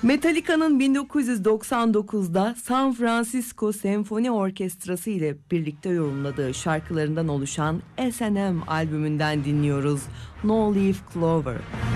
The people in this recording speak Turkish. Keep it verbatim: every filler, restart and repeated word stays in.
Metallica'nın bin dokuz yüz doksan dokuzda San Francisco Senfoni Orkestrası ile birlikte yorumladığı şarkılarından oluşan S and M albümünden dinliyoruz. No Leaf Clover.